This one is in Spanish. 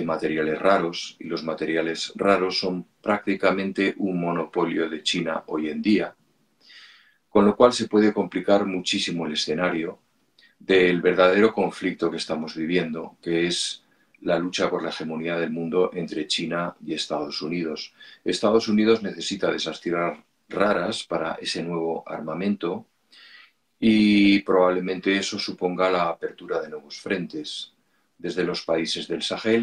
materiales raros, y los materiales raros son prácticamente un monopolio de China hoy en día, con lo cual se puede complicar muchísimo el escenario del verdadero conflicto que estamos viviendo, que es la lucha por la hegemonía del mundo entre China y Estados Unidos. Estados Unidos necesita de esas tierras raras para ese nuevo armamento y probablemente eso suponga la apertura de nuevos frentes, desde los países del Sahel